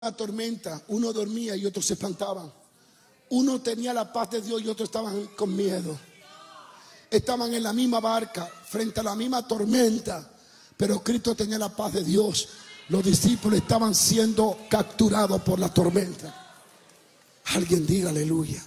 una tormenta, uno dormía y otros se espantaban. Uno tenía la paz de Dios y otros estaban con miedo. Estaban en la misma barca, frente a la misma tormenta, pero Cristo tenía la paz de Dios. Los discípulos estaban siendo capturados por la tormenta. Alguien diga aleluya.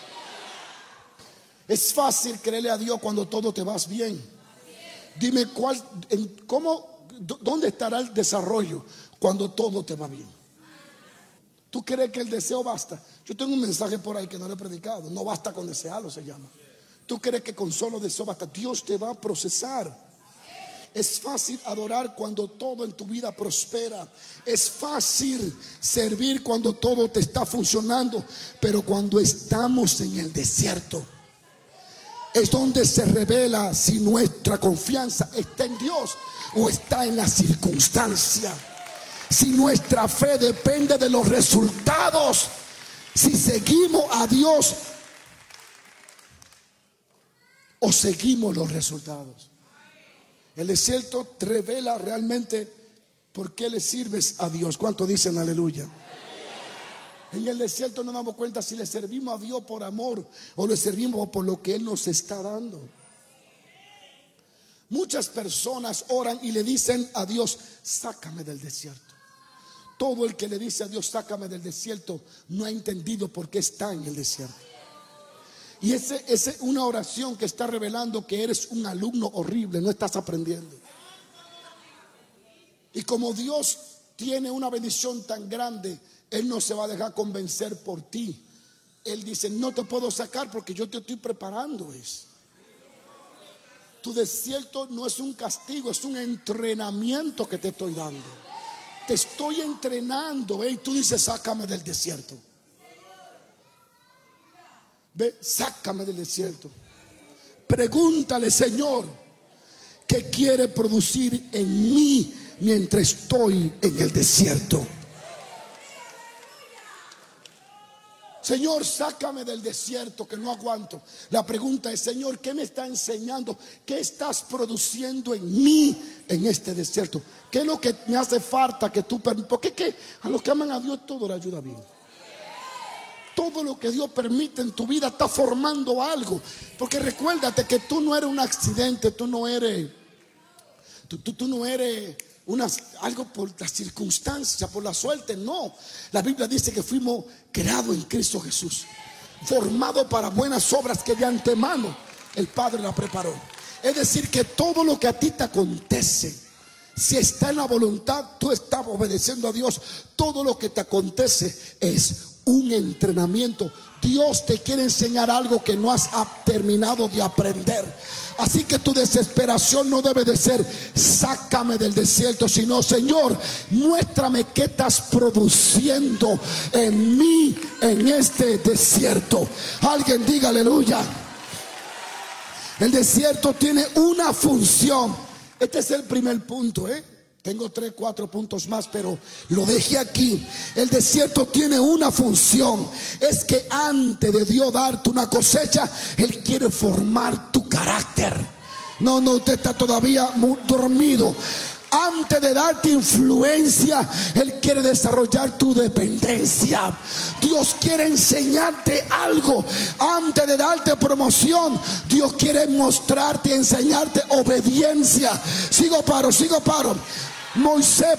Es fácil creerle a Dios cuando todo te va bien. Dime ¿dónde estará el desarrollo cuando todo te va bien? ¿Tú crees que el deseo basta? Yo tengo un mensaje por ahí que no lo he predicado. No basta con desearlo, se llama. ¿Tú crees que con solo deseo basta? Dios te va a procesar. Es fácil adorar cuando todo en tu vida prospera. Es fácil servir cuando todo te está funcionando. Pero cuando estamos en el desierto, es donde se revela si nuestra confianza está en Dios o está en la circunstancia. Si nuestra fe depende de los resultados, si seguimos a Dios o seguimos los resultados. El desierto revela realmente por qué le sirves a Dios. ¿Cuánto dicen aleluya? En el desierto nos damos cuenta si le servimos a Dios por amor o le servimos por lo que Él nos está dando. Muchas personas oran y le dicen a Dios: sácame del desierto. Todo el que le dice a Dios: sácame del desierto, no ha entendido por qué está en el desierto. Y esa es una oración que está revelando que eres un alumno horrible, no estás aprendiendo. Y como Dios tiene una bendición tan grande, Él no se va a dejar convencer por ti. Él dice: no te puedo sacar porque yo te estoy preparando. Tu desierto no es un castigo, es un entrenamiento que te estoy dando. Te estoy entrenando. Y tú dices: sácame del desierto. Ve, sácame del desierto. Pregúntale: Señor, ¿qué quiere producir en mí mientras estoy en el desierto? Señor, sácame del desierto que no aguanto. La pregunta es: Señor, ¿qué me está enseñando? ¿Qué estás produciendo en mí en este desierto? ¿Qué es lo que me hace falta que tú permitas? Porque a los que aman a Dios todo le ayuda bien. Todo lo que Dios permite en tu vida está formando algo. Porque recuérdate que tú no eres un accidente, tú no eres algo por las circunstancias, por la suerte. No, la Biblia dice que fuimos creados en Cristo Jesús, formados para buenas obras que de antemano el Padre la preparó. Es decir, que todo lo que a ti te acontece, si está en la voluntad, tú estás obedeciendo a Dios. Todo lo que te acontece es un entrenamiento. Dios te quiere enseñar algo que no has terminado de aprender. Así que tu desesperación no debe de ser: sácame del desierto, sino: Señor, muéstrame qué estás produciendo en mí en este desierto. Alguien diga aleluya. El desierto tiene una función. Este es el primer punto, Tengo 3, 4 puntos más, pero lo dejé aquí. El desierto tiene una función. Es que antes de Dios darte una cosecha, Él quiere formar tu carácter. No, usted está todavía muy dormido. Antes de darte influencia, Él quiere desarrollar tu dependencia. Dios quiere enseñarte algo. Antes de darte promoción, Dios quiere mostrarte y enseñarte obediencia. Sigo paro. Moisés